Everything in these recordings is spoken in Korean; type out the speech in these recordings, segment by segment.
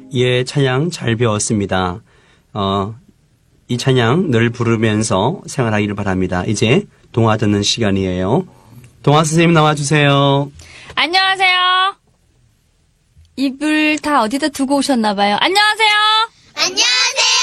예, 찬양 잘 배웠습니다. 이 찬양 늘 부르면서 생활하기를 바랍니다. 이제 동화 듣는 시간이에요. 동화 선생님 나와주세요. 안녕하세요. 입을 다 어디다 두고 오셨나봐요. 안녕하세요. 안녕하세요.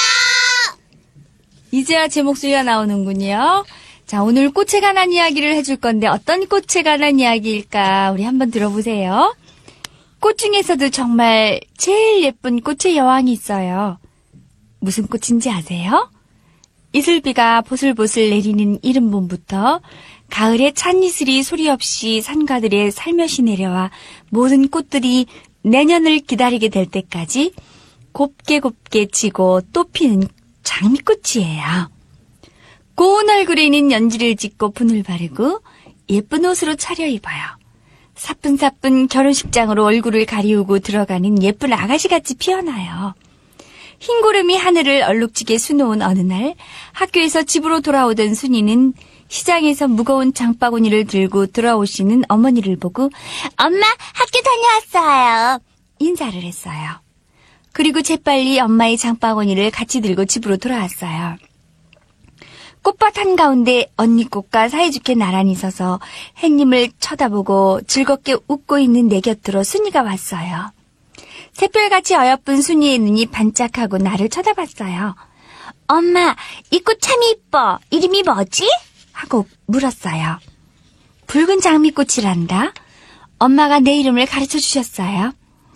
이제야 제 목소리가 나오는군요. 자, 오늘 꽃에 관한 이야기를 해줄 건데 어떤 꽃에 관한 이야기일까 우리 한번 들어보세요. 꽃 중에서도 정말 제일 예쁜 꽃의 여왕이 있어요. 무슨 꽃인지 아세요? 이슬비가 보슬보슬 내리는 이른 봄부터 가을에 찬이슬이 소리 없이 산가들에 살며시 내려와 모든 꽃들이 내년을 기다리게 될 때까지 곱게 곱게 지고 또 피는 장미꽃이에요. 고운 얼굴에는 연지를 짓고 분을 바르고 예쁜 옷으로 차려입어요. 사뿐사뿐 결혼식장으로 얼굴을 가리우고 들어가는 예쁜 아가씨같이 피어나요. 흰구름이 하늘을 얼룩지게 수놓은 어느 날 학교에서 집으로 돌아오던 순이는 시장에서 무거운 장바구니를 들고 돌아오시는 어머니를 보고 엄마, 학교 다녀왔어요. 인사를 했어요. 그리고 재빨리 엄마의 장바구니를 같이 들고 집으로 돌아왔어요. 꽃밭 한가운데 언니꽃과 사이좋게 나란히 서서 햇님을 쳐다보고 즐겁게 웃고 있는 내 곁으로 순이가 왔어요. 샛별같이 어여쁜 순이의 눈이 반짝하고 나를 쳐다봤어요. 엄마, 이 꽃 참 이뻐. 이름이 뭐지? 하고 물었어요. 붉은 장미꽃이란다. 엄마가 내 이름을 가르쳐 주셨어요.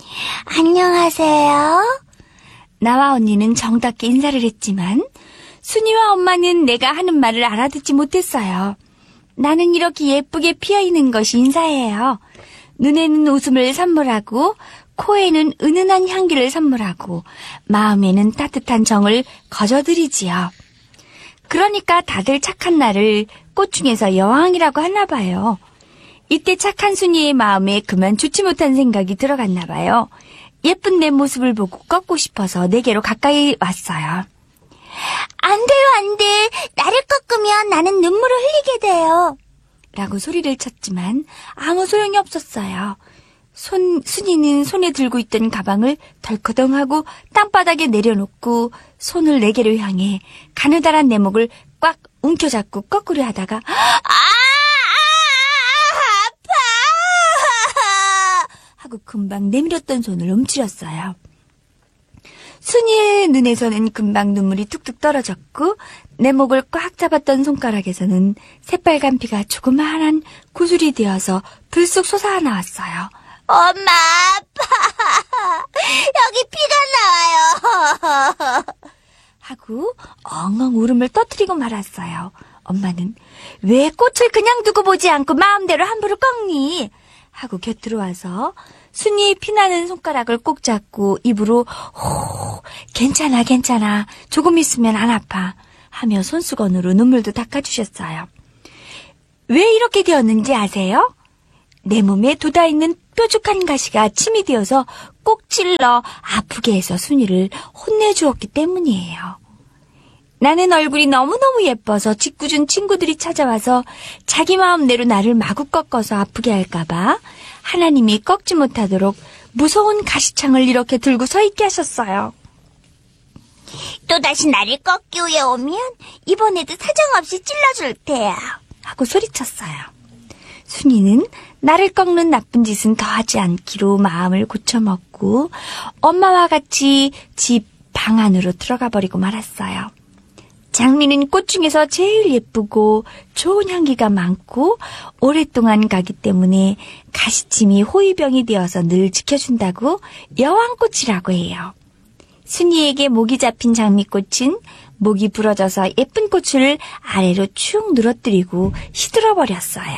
안녕하세요. 나와 언니는 정답게 인사를 했지만 순이와 엄마는 내가 하는 말을 알아듣지 못했어요. 나는 이렇게 예쁘게 피어있는 것이 인사예요. 눈에는 웃음을 선물하고 코에는 은은한 향기를 선물하고 마음에는 따뜻한 정을 거저드리지요. 그러니까 다들 착한 나를 꽃 중에서 여왕이라고 하나 봐요. 이때 착한 순이의 마음에 그만 좋지 못한 생각이 들어갔나 봐요. 예쁜 내 모습을 보고 꺾고 싶어서 내게로 가까이 왔어요. 안 돼요, 안 돼. 나를 꺾으면 나는 눈물을 흘리게 돼요. 라고 소리를 쳤지만 아무 소용이 없었어요. 순이는 손에 들고 있던 가방을 덜커덩하고 땅바닥에 내려놓고 손을 내게로 향해 가느다란 내 목을 꽉 움켜잡고 거꾸로 하다가 아파! 하고 금방 내밀었던 손을 움츠렸어요. 순이의 눈에서는 금방 눈물이 뚝뚝 떨어졌고 내 목을 꽉 잡았던 손가락에서는 새빨간 피가 조그마한 구슬이 되어서 불쑥 솟아나왔어요. 엄마, 아파. 여기 피가 나와요. 하고 엉엉 울음을 터뜨리고 말았어요. 엄마는 왜 꽃을 그냥 두고 보지 않고 마음대로 함부로 꺾니? 하고 곁으로 와서 순이의 피나는 손가락을 꼭 잡고 입으로 호, 괜찮아 괜찮아 조금 있으면 안 아파 하며 손수건으로 눈물도 닦아주셨어요. 왜 이렇게 되었는지 아세요? 내 몸에 돋아있는 뾰족한 가시가 침이 되어서 꼭 찔러 아프게 해서 순이를 혼내주었기 때문이에요. 나는 얼굴이 너무너무 예뻐서 짓궂은 친구들이 찾아와서 자기 마음대로 나를 마구 꺾어서 아프게 할까봐 하나님이 꺾지 못하도록 무서운 가시창을 이렇게 들고 서 있게 하셨어요. 또다시 나를 꺾기 위해 오면 이번에도 사정없이 찔러줄 테야. 하고 소리쳤어요. 순이는 나를 꺾는 나쁜 짓은 더 하지 않기로 마음을 고쳐먹고 엄마와 같이 집 방 안으로 들어가 버리고 말았어요. 장미는 꽃 중에서 제일 예쁘고 좋은 향기가 많고 오랫동안 가기 때문에 가시침이 호위병이 되어서 늘 지켜준다고 여왕꽃이라고 해요. 순이에게 목이 잡힌 장미꽃은 목이 부러져서 예쁜 꽃을 아래로 축 늘어뜨리고 시들어버렸어요.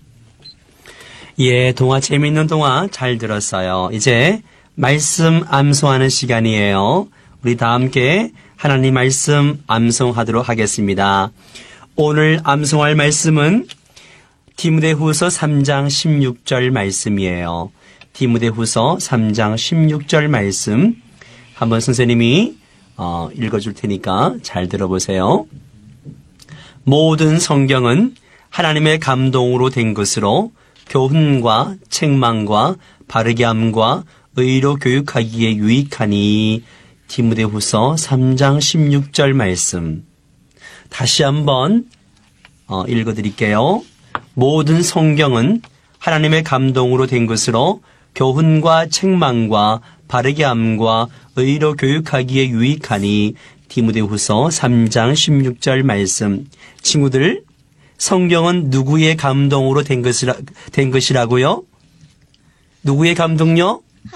예, 동화 재미있는 동화 잘 들었어요. 이제 말씀 암송하는 시간이에요. 우리 다 함께 하나님 말씀 암송하도록 하겠습니다. 오늘 암송할 말씀은 디모데후서 3장 16절 말씀이에요. 디모데후서 3장 16절 말씀 한번 선생님이 읽어줄 테니까 잘 들어보세요. 모든 성경은 하나님의 감동으로 된 것으로 교훈과 책망과 바르게 함과 의로 교육하기에 유익하니. 디모데후서 3장 16절 말씀. 다시 한번 읽어드릴게요. 모든 성경은 하나님의 감동으로 된 것으로 교훈과 책망과 바르게 함과 의로 교육하기에 유익하니. 디모데후서 3장 16절 말씀. 친구들, 성경은 누구의 감동으로 된 것이라고요? 누구의 감동요?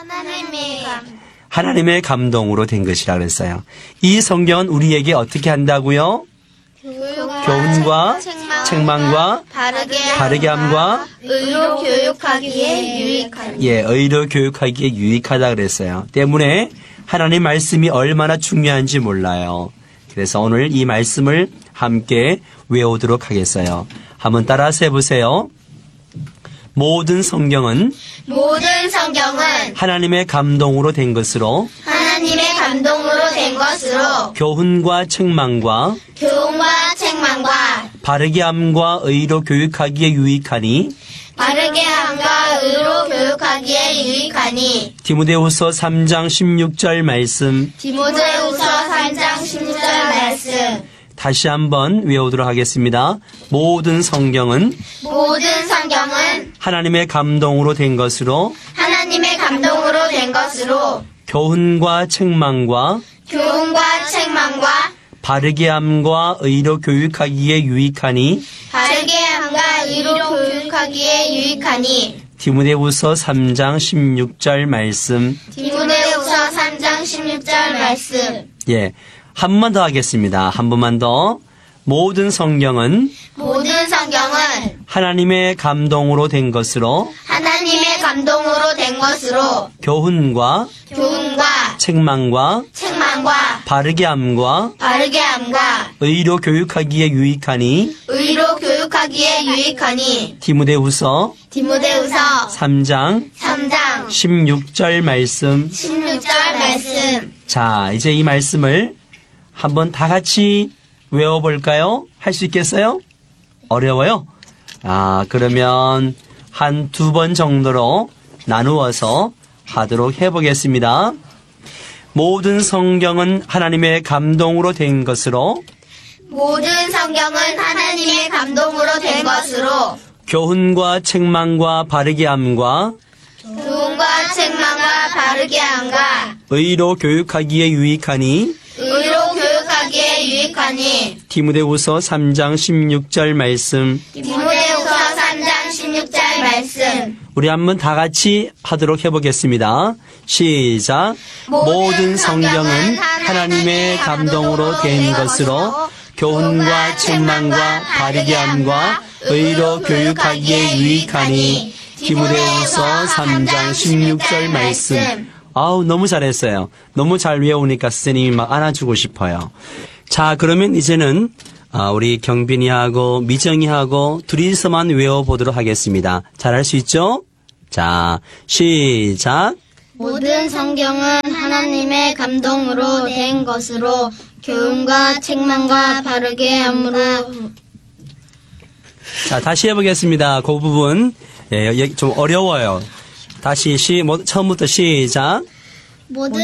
하나님의 감동으로 된 것이라 그랬어요. 이 성경은 우리에게 어떻게 한다고요? 교훈과 책망과 바르게 함과 의로 교육하기에 유익하니. 의로 교육하기에 유익하다 그랬어요. 때문에 하나님 말씀이 얼마나 중요한지 몰라요. 그래서 오늘 이 말씀을 함께 외우도록 하겠어요. 한번 따라서 해보세요. 모든 성경은 하나님의 감동으로 된 것으로 교훈과 책망과 바르게 함과 의로 교육하기에 유익하니. 디모데후서 3장 16절 말씀. 다시 한번 외우도록 하겠습니다. 모든 성경은 하나님의 감동으로 된 것으로 교훈과 책망과 바르게 함과 의로 교육하기에 유익하니. 디모데후서 3장 16절 말씀. 예, 한 번 더 하겠습니다. 한 번만 더. 모든 성경은 하나님의 감동으로 된 것으로 교훈과 책망과 바르게 함과 의로 교육하기에 유익하니. 디모데후서 3장 16절 말씀. 자, 이제 이 말씀을 한번 다 같이 외워볼까요? 할 수 있겠어요? 어려워요? 그러면 한 2번 정도로 나누어서 하도록 해보겠습니다. 모든 성경은 하나님의 감동으로 된 것으로 교훈과 책망과 바르게 함과 의로 교육하기에 유익하니. 디모데후서 3장 16절 말씀. 우리 한번 다 같이 하도록 해보겠습니다. 시작. 모든 성경은 하나님의 감동으로 된 것으로 교훈과 책망과 바르게 함과 의로 교육하기에 유익하니. 디모데후서 3장 16절 말씀. 너무 잘했어요. 너무 잘 외우니까 선생님이 막 안아주고 싶어요. 자, 그러면 이제는 우리 경빈이하고 미정이하고 둘이서만 외워보도록 하겠습니다. 잘할 수 있죠? 자, 시작. 모든 성경은 하나님의 감동으로 된 것으로 교훈과 책망과 바르게 함으로. 자, 다시 해보겠습니다. 그 부분 좀 어려워요. 다시 처음부터 시작. 모든